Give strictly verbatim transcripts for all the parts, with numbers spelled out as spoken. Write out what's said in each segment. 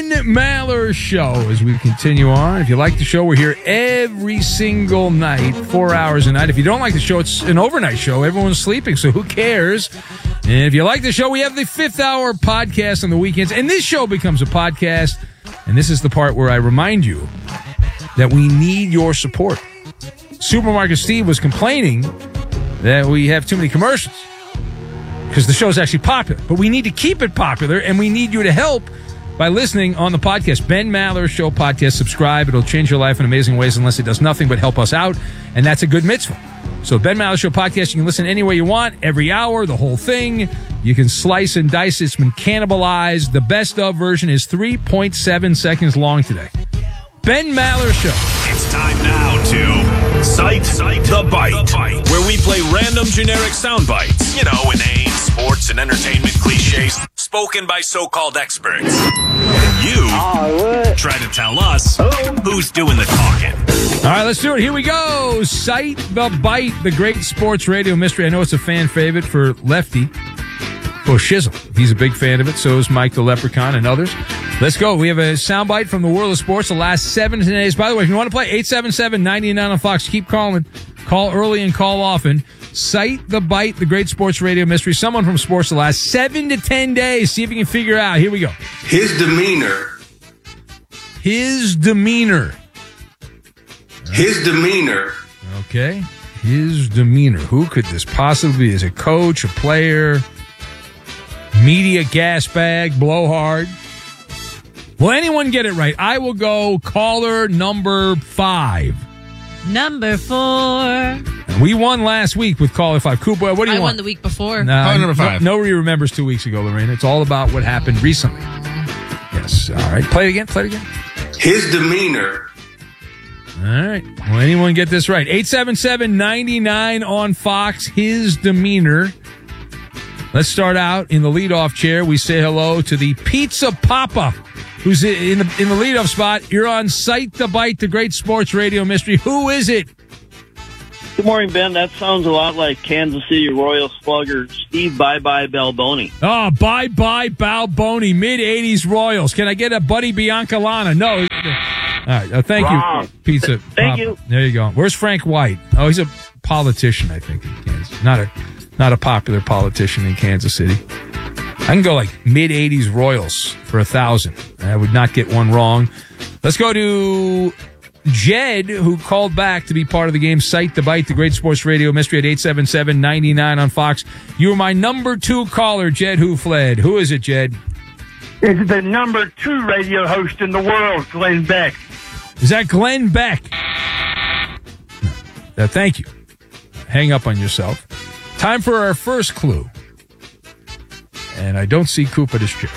Ben Maller Show as we continue on. If you like the show, we're here every single night, four hours a night. If you don't like the show, it's an overnight show. Everyone's sleeping, so who cares? And if you like the show, we have the fifth hour podcast on the weekends. And this show becomes a podcast. And this is the part where I remind you that we need your support. Supermarket Steve was complaining that we have too many commercials because the show is actually popular. But we need to keep it popular, and we need you to help by listening on the podcast. Ben Maller Show podcast. Subscribe. It'll change your life in amazing ways unless it does nothing but help us out, and that's a good mitzvah. So Ben Maller Show podcast, you can listen anywhere you want, every hour, the whole thing. You can slice and dice. It's been cannibalized. The best of version is three point seven seconds long today. Ben Maller Show. It's time now to Cite, Cite the, Bite, the Bite, where we play random generic sound bites. You know, inane sports and entertainment cliches spoken by so-called experts. And you oh, try to tell us who's doing the talking. All right, let's do it. Here we go. Cite the Bite, the great sports radio mystery. I know it's a fan favorite for Lefty. For Shizzle. He's a big fan of it. So is Mike the Leprechaun and others. Let's go. We have a soundbite from the world of sports the last seven days. By the way, if you want to play, eight seven seven, nine nine on Fox. Keep calling. Call early and call often. Cite the Bite, the great sports radio mystery. Someone from sports the last seven to ten days. See if you can figure out. Here we go. His demeanor. His demeanor. His demeanor. Okay. His demeanor. Who could this possibly be? Is it a coach, a player? Media gas bag, blowhard. Will anyone get it right? I will go caller number five. Number four. And we won last week with caller five. Cooper, what do you I want? won the week before. Nah, caller number five. No, nobody remembers two weeks ago, Lorena. It's all about what happened recently. Yes. All right. Play it again. Play it again. His demeanor. All right. Will anyone get this right? eight seven seven, nine nine on Fox. His demeanor. Let's start out in the leadoff chair. We say hello to the Pizza Papa, who's in the in the leadoff spot. You're on Cite the Bite, the great sports radio mystery. Who is it? Good morning, Ben. That sounds a lot like Kansas City Royals slugger Steve Bye-Bye Balboni. Oh, bye-bye Balboni, mid-eighties Royals. Can I get a Buddy Biancalana? No. All right. Uh, thank Wrong. you, Pizza Thank Papa. you. There you go. Where's Frank White? Oh, he's a politician, I think, in Kansas. Not a... Not a popular politician in Kansas City. I can go like mid-eighties Royals for a thousand. I would not get one wrong. Let's go to Jed, who called back to be part of the game. Cite the Bite, the great sports radio mystery at eight seven seven, nine nine on Fox. You are my number two caller, Jed, who fled. Who is it, Jed? It's the number two radio host in the world, Glenn Beck. Is that Glenn Beck? No. Uh, thank you. Hang up on yourself. Time for our first clue. And I don't see Coop at his chair.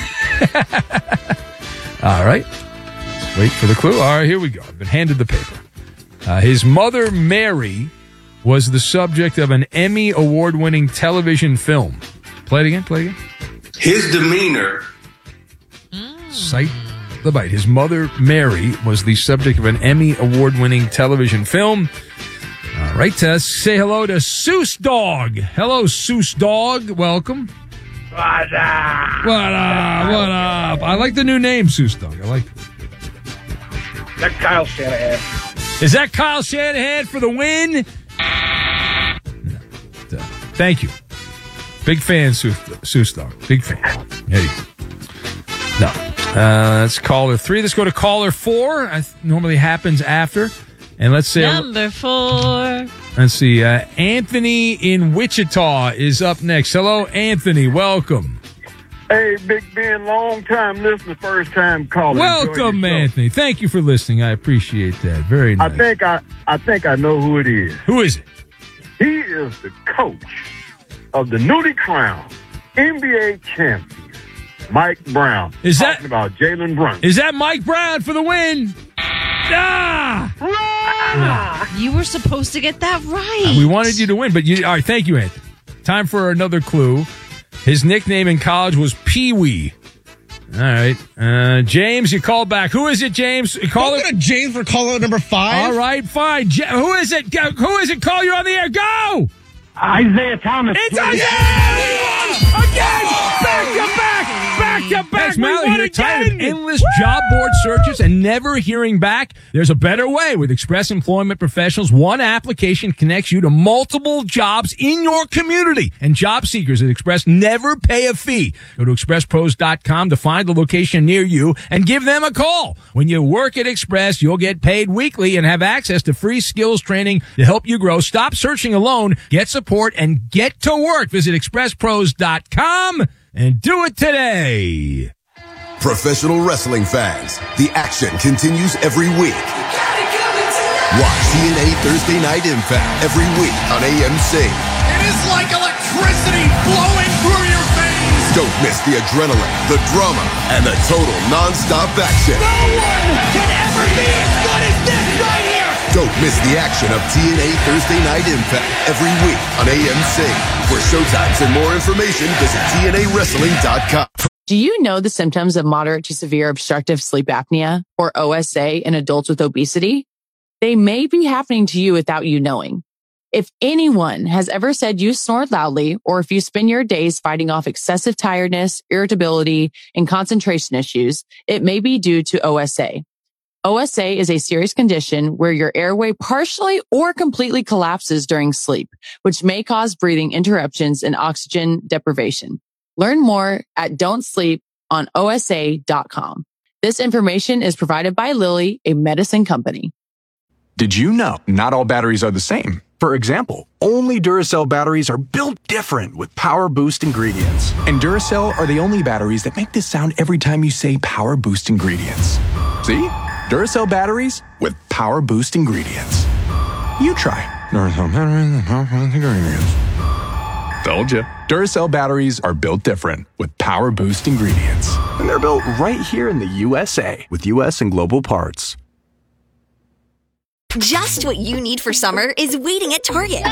All right. Let's wait for the clue. All right, here we go. I've been handed the paper. Uh, his mother, Mary, was the subject of an Emmy award-winning television film. Play it again. Play it again. His demeanor. Cite the Bite. His mother, Mary, was the subject of an Emmy award-winning television film. All right, uh, say hello to Seuss Dog. Hello, Seuss Dog. Welcome. What up? What up? What up? I like the new name, Seuss Dog. I like it. That's Kyle Shanahan. Is that Kyle Shanahan for the win? No. Uh, Thank you. Big fan, Seuss, Seuss Dog. Big fan. There you go. No. Uh, that's caller three. Let's go to caller four. I th- normally happens after. And let's say Number four. Let's see. Uh, Anthony in Wichita is up next. Hello, Anthony. Welcome. Hey, Big Ben, long time listener, first time caller. Welcome, Anthony. Thank you for listening. I appreciate that. Very nice. I think I, I think I know who it is. Who is it? He is the coach of the newly crowned N B A champion, Mike Brown. Is that talking about Jalen Brunson? Is that Mike Brown for the win? Ah! Ah! You were supposed to get that right. We wanted you to win, but you. All right, thank you, Anthony. Time for another clue. His nickname in college was Pee Wee. All right, uh, James, you called back. Who is it, James? Call it. James for caller number five. All right, fine. J- who is it? Go- Who is it? Call, you're on the air. Go! Isaiah Thomas. It's Isaiah! Again! Back to back! Back Back to back, Yes, we Mallory, won you're tired of again. endless job board searches and never hearing back? There's a better way. With Express Employment Professionals, one application connects you to multiple jobs in your community. And job seekers at Express never pay a fee. Go to express pros dot com to find the location near you and give them a call. When you work at Express, you'll get paid weekly and have access to free skills training to help you grow. Stop searching alone. Get support and get to work. Visit express pros dot com and do it today. Professional wrestling fans, the action continues every week. Watch T N A Thursday Night Impact every week on A M C. It is like electricity flowing through your veins. Don't miss the adrenaline, the drama, and the total non-stop action. No one can ever be as good as this right here. Don't miss the action of T N A Thursday Night Impact every week on A M C. For showtimes and more information, visit T N A wrestling dot com. Do you know the symptoms of moderate to severe obstructive sleep apnea, or O S A, in adults with obesity? They may be happening to you without you knowing. If anyone has ever said you snore loudly, or if you spend your days fighting off excessive tiredness, irritability, and concentration issues, it may be due to O S A. O S A is a serious condition where your airway partially or completely collapses during sleep, which may cause breathing interruptions and oxygen deprivation. Learn more at don't sleep on O S A dot com. This information is provided by Lilly, a medicine company. Did you know not all batteries are the same? For example, only Duracell batteries are built different with Power Boost ingredients. And Duracell are the only batteries that make this sound every time you say Power Boost ingredients. See? Duracell batteries with Power Boost ingredients. You try. Duracell batteries with Power Boost ingredients. Told you. Duracell batteries are built different with Power Boost ingredients. And they're built right here in the U S A with U S and global parts. Just what you need for summer is waiting at Target.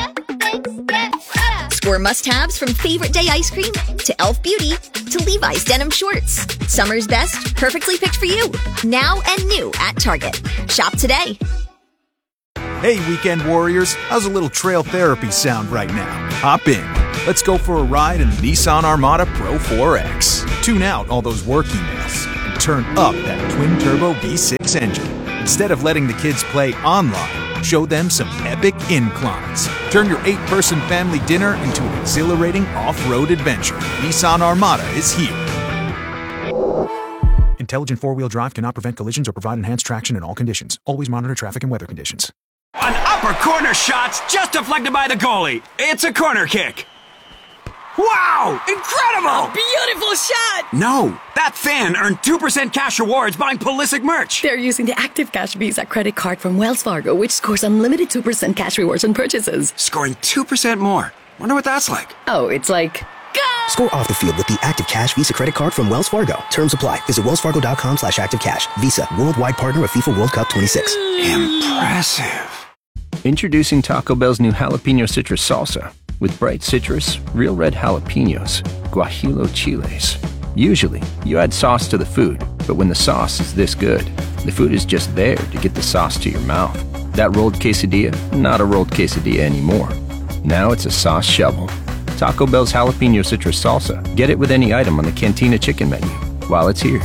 Score must-haves from Favorite Day ice cream to Elf Beauty to Levi's denim shorts. Summer's best, perfectly picked for you. Now and new at Target. Shop today. Hey, weekend warriors. How's a little trail therapy sound right now? Hop in. Let's go for a ride in the Nissan Armada Pro four X. Tune out all those work emails and turn up that twin-turbo V six engine. Instead of letting the kids play online, show them some epic inclines. Turn your eight-person family dinner into an exhilarating off-road adventure. Nissan Armada is here. Intelligent four-wheel drive cannot prevent collisions or provide enhanced traction in all conditions. Always monitor traffic and weather conditions. An upper corner shot's just deflected by the goalie. It's a corner kick. Wow! Incredible! Beautiful shot! No, that fan earned two percent cash rewards buying Pulisic merch. They're using the Active Cash Visa credit card from Wells Fargo, which scores unlimited two percent cash rewards on purchases. Scoring two percent more. Wonder what that's like. Oh, it's like... Go! Score off the field with the Active Cash Visa credit card from Wells Fargo. Terms apply. Visit wells fargo dot com slash active cash. Visa, worldwide partner of FIFA World Cup twenty-six. Impressive. Introducing Taco Bell's new jalapeno citrus salsa. With bright citrus, real red jalapenos, guajillo chiles. Usually, you add sauce to the food, but when the sauce is this good, the food is just there to get the sauce to your mouth. That rolled quesadilla, not a rolled quesadilla anymore. Now it's a sauce shovel. Taco Bell's jalapeno citrus salsa. Get it with any item on the Cantina chicken menu while it's here.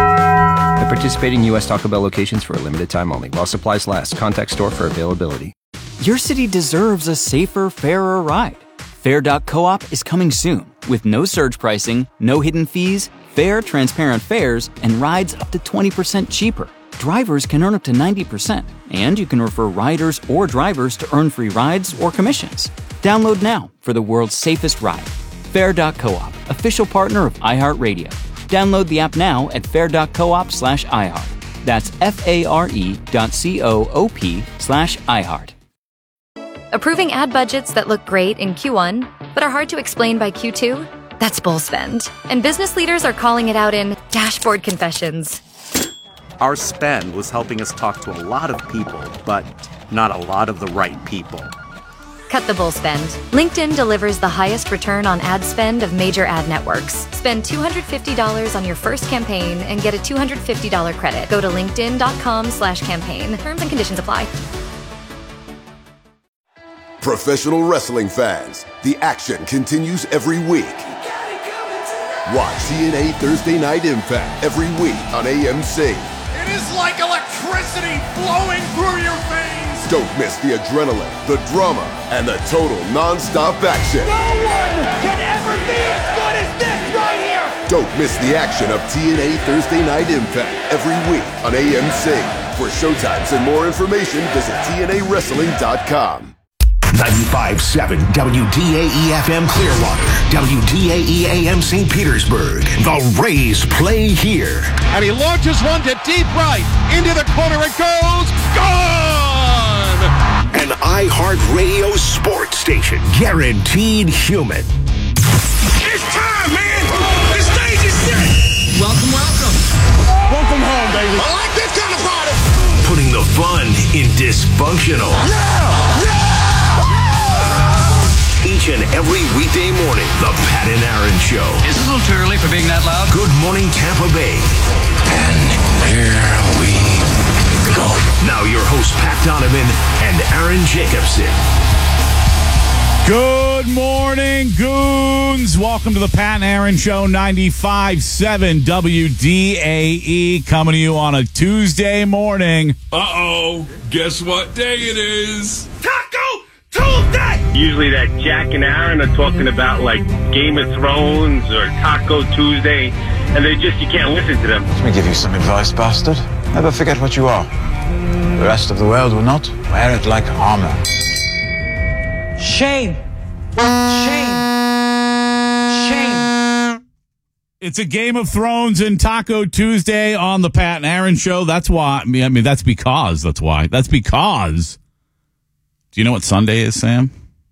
At participating U S Taco Bell locations for a limited time only. While supplies last. Contact store for availability. Your city deserves a safer, fairer ride. Fair dot coop is coming soon with no surge pricing, no hidden fees, fair, transparent fares, and rides up to twenty percent cheaper. Drivers can earn up to ninety percent, and you can refer riders or drivers to earn free rides or commissions. Download now for the world's safest ride. Fair dot coop, official partner of iHeartRadio. Download the app now at fair dot coop slash iHeart. That's F-A-R-E dot C-O-O-P slash iHeart. Approving ad budgets that look great in Q one, but are hard to explain by Q two? That's bull spend. And business leaders are calling it out in Dashboard Confessions. Our spend was helping us talk to a lot of people, but not a lot of the right people. Cut the bull spend. LinkedIn delivers the highest return on ad spend of major ad networks. Spend two hundred fifty dollars on your first campaign and get a two hundred fifty dollars credit. Go to linkedin.com slash campaign. Terms and conditions apply. Professional wrestling fans, the action continues every week. Watch T N A Thursday Night Impact every week on A M C. It is like electricity flowing through your veins. Don't miss the adrenaline, the drama, and the total non-stop action. No one can ever be as good as this right here. Don't miss the action of T N A Thursday Night Impact every week on A M C. For showtimes and more information, visit T N A wrestling dot com. ninety-five point seven W D A E F M Clearwater, W D A E A M Saint Petersburg. The Rays play here. And he launches one to deep right. Into the corner it goes. Gone! An iHeartRadio sports station. Guaranteed human. It's time, man! The stage is set! Welcome, welcome. Welcome home, baby. I like this kind of party! Putting the fun in dysfunctional. Yeah! Yeah! Each and every weekday morning, the Pat and Aaron Show. Is it a little too early for being that loud? Good morning, Tampa Bay. And here we go. Now your hosts, Pat Donovan and Aaron Jacobson. Good morning, goons. Welcome to the Pat and Aaron Show, ninety-five point seven W D A E, coming to you on a Tuesday morning. Uh-oh. Guess what day it is? Taco Tuesday! Usually that Jack and Aaron are talking about like Game of Thrones or Taco Tuesday, and they just, you can't listen to them. Let me give you some advice, bastard. Never forget what you are. The rest of the world will not. Wear it like armor. Shame. Shame. Shame. It's a Game of Thrones and Taco Tuesday on the Pat and Aaron Show. That's why. I mean, I mean, that's because. That's why. That's because. Do you know what Sunday is, Sam?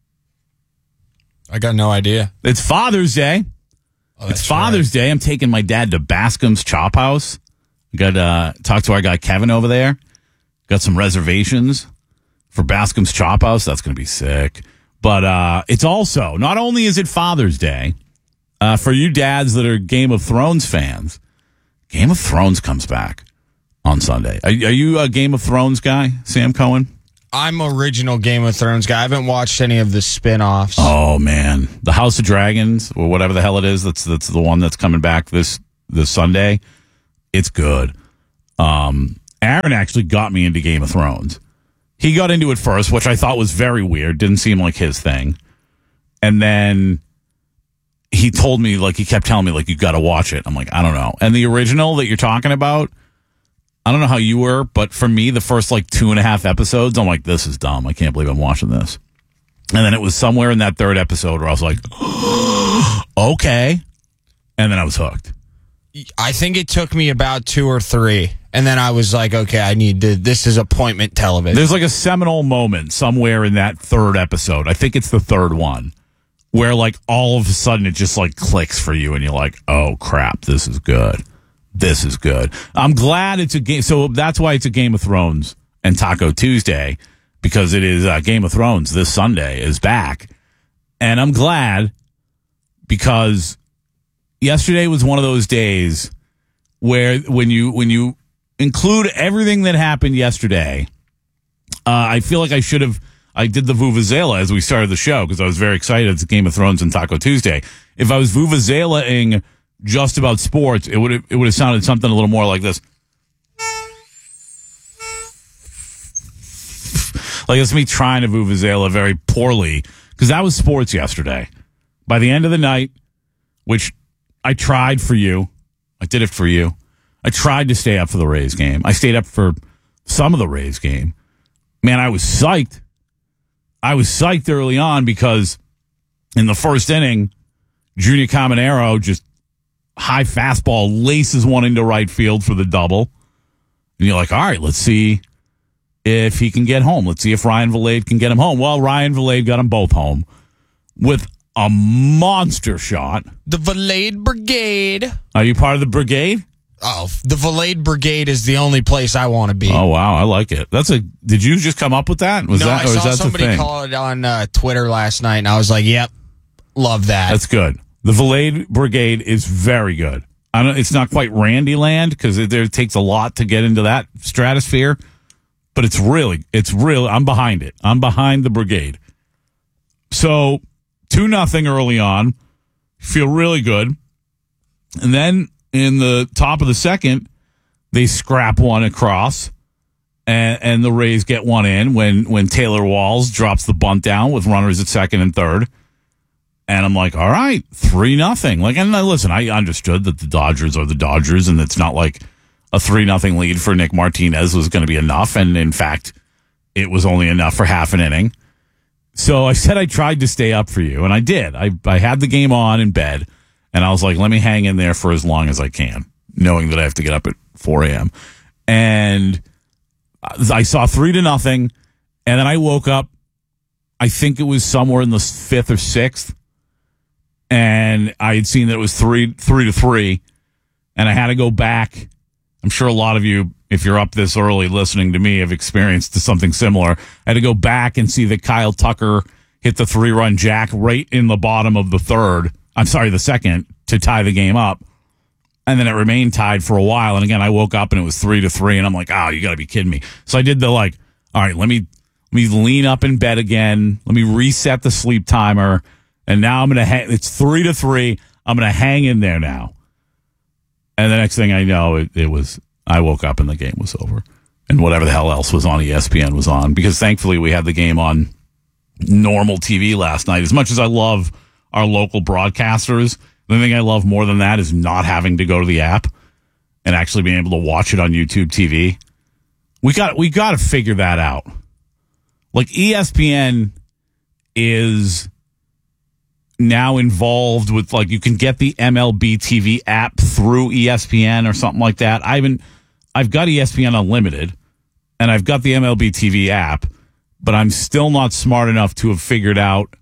I got no idea. It's Father's Day. Oh, it's Father's right. Day. I'm taking my dad to Bascom's Chop House. Got uh, talked to our guy Kevin over there. Got some reservations for Bascom's Chop House. That's going to be sick. But uh, it's also, not only is it Father's Day, uh, for you dads that are Game of Thrones fans, Game of Thrones comes back on Sunday. Are, are you a Game of Thrones guy, Sam Cohen? I'm original Game of Thrones guy. I haven't watched any of the spin-offs. Oh, man. The House of Dragons, or whatever the hell it is, that's that's the one that's coming back this, this Sunday. It's good. Um, Aaron actually got me into Game of Thrones. He got into it first, which I thought was very weird. Didn't seem like his thing. And then he told me, like, he kept telling me, like, you got to watch it. I'm like, I don't know. And the original that you're talking about, I don't know how you were, but for me, the first, like, two and a half episodes, I'm like, this is dumb. I can't believe I'm watching this. And then it was somewhere in that third episode where I was like, okay. And then I was hooked. I think it took me about two or three. And then I was like, okay, I need to, this is appointment television. There's like a seminal moment somewhere in that third episode. I think it's the third one where like all of a sudden it just like clicks for you and you're like, oh crap, this is good. This is good. I'm glad it's a game. So that's why it's a Game of Thrones and Taco Tuesday, because it is uh, Game of Thrones this Sunday is back. And I'm glad because yesterday was one of those days where when you, when you include everything that happened yesterday, uh, I feel like I should have, I did the Vuvuzela as we started the show because I was very excited. It's Game of Thrones and Taco Tuesday. If I was Vuvuzelaing just about sports, it would have, it would have sounded something a little more like this. Like it's me trying to Vuvuzela very poorly because that was sports yesterday. By the end of the night, which I tried for you, I did it for you. I tried to stay up for the Rays game. I stayed up for some of the Rays game. Man, I was psyched. I was psyched early on because in the first inning, Junior Caminero just high fastball laces one into right field for the double. And you're like, all right, let's see if he can get home. Let's see if Ryan Vilade can get him home. Well, Ryan Vilade got them both home with a monster shot. The Vilade Brigade. Are you part of the brigade? Oh, the Vilade Brigade is the only place I want to be. Oh, wow. I like it. That's a. Did you just come up with that? Was no, that, I or saw is that somebody the thing? call it on uh, Twitter last night, and I was like, yep, love that. That's good. The Vilade Brigade is very good. I don't. It's not quite Randy Land because it, it takes a lot to get into that stratosphere, but it's really, it's really. I'm behind it. I'm behind the brigade. So two nothing early on. Feel really good. And then in the top of the second, they scrap one across, and, and the Rays get one in when, when Taylor Walls drops the bunt down with runners at second and third. And I'm like, all right, three nothing. Like, and listen, I understood that the Dodgers are the Dodgers, and it's not like a three nothing lead for Nick Martinez was going to be enough. And in fact, it was only enough for half an inning. So I said I tried to stay up for you, and I did. I, I had the game on in bed, and I was like, let me hang in there for as long as I can, knowing that I have to get up at four a.m. And I saw three to nothing, and then I woke up, I think it was somewhere in the fifth or sixth, and I had seen that it was three, three to three, and I had to go back. I'm sure a lot of you, if you're up this early listening to me, have experienced something similar. I had to go back and see that Kyle Tucker hit the three-run jack right in the bottom of the third. I'm sorry, the second, to tie the game up. And then it remained tied for a while. And again, I woke up and it was three to three, and I'm like, oh, you got to be kidding me. So I did the like, all right, let me let me lean up in bed again. Let me reset the sleep timer. And now I'm going to hang. It's three to three. I'm going to hang in there now. And the next thing I know, it, it was, I woke up and the game was over. And whatever the hell else was on E S P N was on. Because thankfully we had the game on normal T V last night. As much as I love our local broadcasters, the thing I love more than that is not having to go to the app and actually being able to watch it on YouTube T V. We got, we got to figure that out. Like E S P N is now involved with, like, you can get the M L B T V app through E S P N or something like that. I haven't, I've got E S P N Unlimited and I've got the M L B T V app, but I'm still not smart enough to have figured out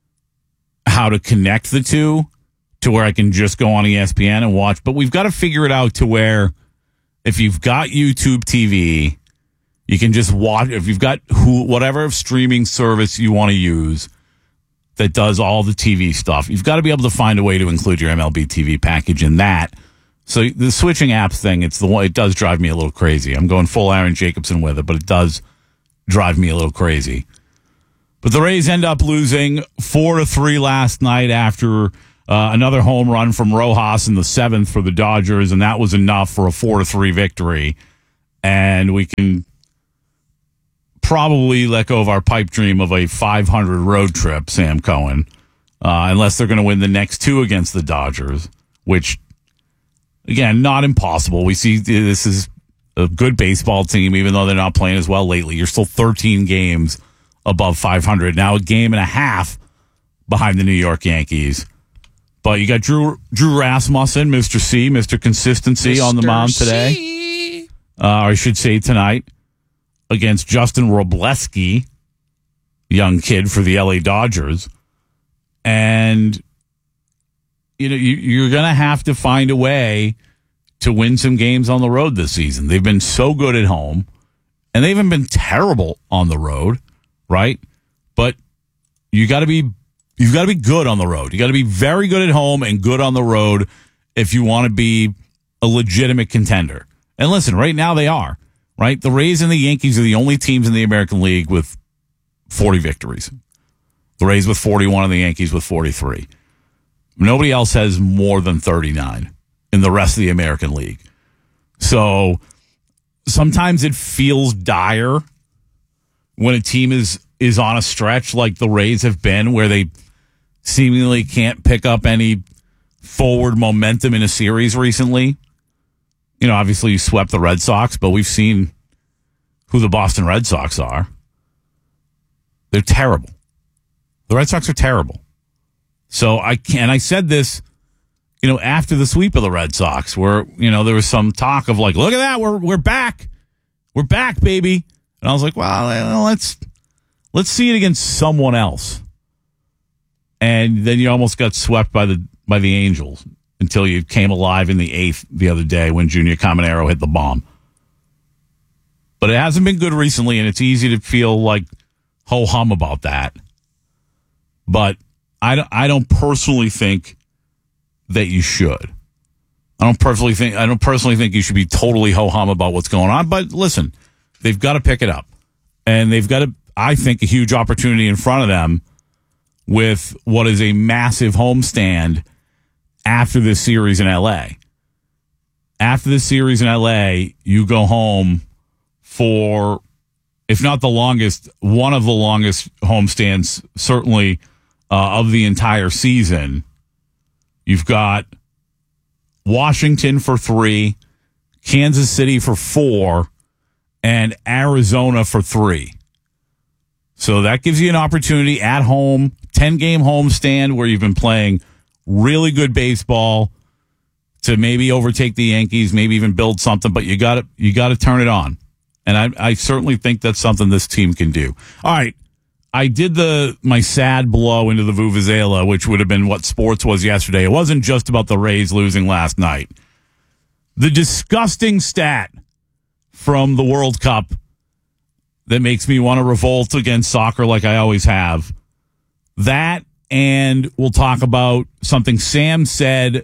how to connect the two to where I can just go on E S P N and watch. But we've got to figure it out to where if you've got YouTube T V, you can just watch. If you've got who, whatever streaming service you want to use that does all the T V stuff, you've got to be able to find a way to include your M L B T V package in that. So the switching apps thing, it's the one, it does drive me a little crazy. I'm going full Aaron Jacobson with it, but it does drive me a little crazy. But the Rays end up losing four to three last night after uh, another home run from Rojas in the seventh for the Dodgers, and that was enough for a four to three victory. And we can probably let go of our pipe dream of a five hundred road trip, Sam Cohen, uh, unless they're going to win the next two against the Dodgers, which, again, not impossible. We see this is a good baseball team, even though they're not playing as well lately. You're still thirteen games above five hundred. Now a game and a half behind the New York Yankees. But you got Drew Drew Rasmussen, Mister C, Mister Consistency Mister on the mound today. C. Uh, or I should say tonight, against Justin Robleski, young kid for the L A Dodgers. And, you know, you, you're going to have to find a way to win some games on the road this season. They've been so good at home, and they haven't been terrible on the road, right? But you got to be, you've got to be good on the road. You got to be very good at home and good on the road if you want to be a legitimate contender. And listen, right now they are. Right? The Rays and the Yankees are the only teams in the American League with forty victories. The Rays with forty-one and the Yankees with forty-three. Nobody else has more than thirty-nine in the rest of the American League. So sometimes it feels dire when a team is, is on a stretch like the Rays have been, where they seemingly can't pick up any forward momentum in a series recently. You know, obviously you swept the Red Sox, but we've seen who the Boston Red Sox are. They're terrible. The Red Sox are terrible. So I can I said this, you know, after the sweep of the Red Sox, where, you know, there was some talk of like, look at that, we're we're back. We're back, baby. And I was like, well, let's let's see it against someone else. And then you almost got swept by the by the Angels until you came alive in the eighth the other day when Junior Caminero hit the bomb. But it hasn't been good recently, and it's easy to feel like ho-hum about that. But I don't, I don't personally think that you should. I don't personally think I don't personally think you should be totally ho-hum about what's going on. But listen, they've got to pick it up. And they've got, a, I think, a huge opportunity in front of them with what is a massive homestand after this series in L A. After this series in L A, you go home for, if not the longest, one of the longest homestands, certainly uh, of the entire season. You've got Washington for three, Kansas City for four, and Arizona for three. So that gives you an opportunity at home, ten-game homestand where you've been playing really good baseball to maybe overtake the Yankees, maybe even build something, but you got to you got to turn it on. And I, I certainly think that's something this team can do. All right, I did the my sad blow into the Vuvuzela, which would have been what sports was yesterday. It wasn't just about the Rays losing last night. The disgusting stat from the World Cup that makes me want to revolt against soccer like I always have. That, and we'll talk about something Sam said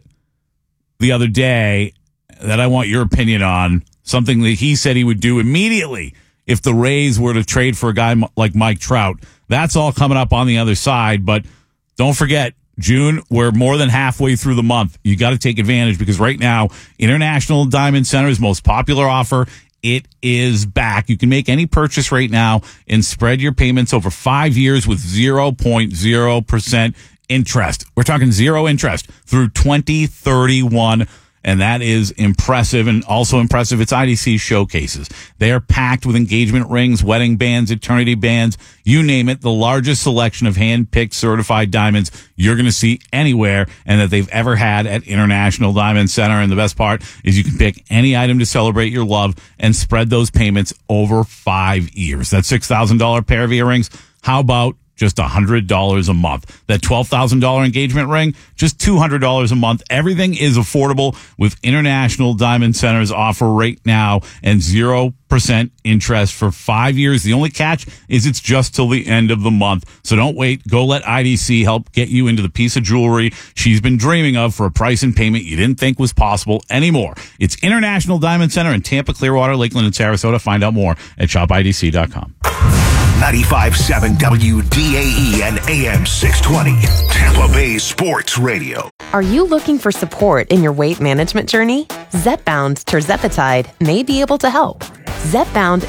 the other day that I want your opinion on, something that he said he would do immediately if the Rays were to trade for a guy like Mike Trout. That's all coming up on the other side, but don't forget, June, we're more than halfway through the month. You got to take advantage because right now, International Diamond Center's most popular offer, it is back. You can make any purchase right now and spread your payments over five years with zero point zero percent interest. We're talking zero interest through twenty thirty-one. And that is impressive, and also impressive. It's I D C Showcases. They are packed with engagement rings, wedding bands, eternity bands, you name it. The largest selection of hand-picked certified diamonds you're going to see anywhere and that they've ever had at International Diamond Center. And the best part is you can pick any item to celebrate your love and spread those payments over five years. That six thousand dollars pair of earrings, how about just one hundred dollars a month? That twelve thousand dollars engagement ring, just two hundred dollars a month. Everything is affordable with International Diamond Center's offer right now and zero percent interest for five years. The only catch is it's just till the end of the month. So don't wait. Go let I D C help get you into the piece of jewelry she's been dreaming of for a price and payment you didn't think was possible anymore. It's International Diamond Center in Tampa, Clearwater, Lakeland, and Sarasota. Find out more at shop I D C dot com. ninety-five point seven W D A E and A M six twenty, Tampa Bay Sports Radio. Are you looking for support in your weight management journey? Zepbound Tirzepatide may be able to help. Zepbound